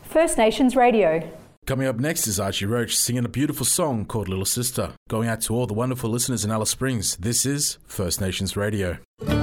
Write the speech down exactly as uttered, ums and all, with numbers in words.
First Nations Radio. Coming up next is Archie Roach singing a beautiful song called Little Sister. Going out to all the wonderful listeners in Alice Springs, this is First Nations Radio.